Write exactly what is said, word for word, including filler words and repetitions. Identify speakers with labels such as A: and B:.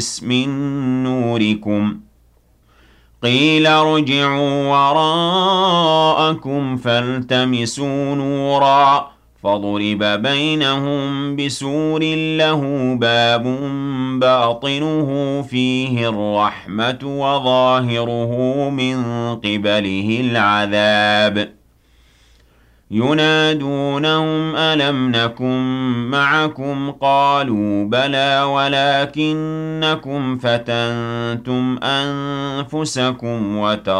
A: مِن نُّورِكُمْ قِيلَ ارْجِعُوا وَرَاءَكُمْ فَالْتَمِسُوا نُورًا فَضُرِبَ بَيْنَهُم بِسُورٍ لَّهُ بَابٌ بَاطِنُهُ فِيهِ الرَّحْمَةُ وَظَاهِرُهُ مِن قِبَلِهِ الْعَذَابُ يُنَادُونَهُمْ أَلَمْ نَكُن مَّعَكُمْ ۖ قَالُوا بَلَىٰ وَلَٰكِنَّكُمْ فَتَنتُمْ أَنفُسَكُمْ